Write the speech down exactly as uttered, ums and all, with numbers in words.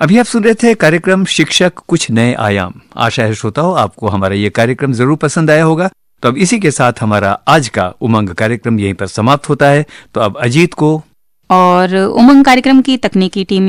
अभी आप सुन रहे थे कार्यक्रम शिक्षक कुछ नए आयाम। आशा है श्रोताओं आपको हमारा ये कार्यक्रम जरूर पसंद आया होगा। तो अब इसी के साथ हमारा आज का उमंग कार्यक्रम यहीं पर समाप्त होता है। तो अब अजीत को और उमंग कार्यक्रम की तकनीकी टीम